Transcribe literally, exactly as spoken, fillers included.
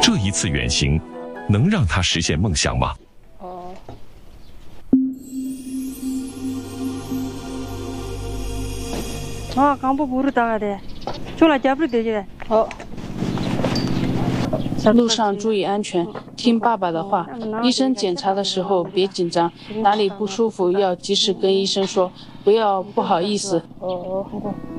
这一次远行能让他实现梦想吗？ 哦。아, 강보 모르다가 돼. 졸라 잡을 되지. 어. 路上注意安全，听爸爸的话。医生检查的时候别紧张，哪里不舒服要及时跟医生说，不要不好意思。 哦。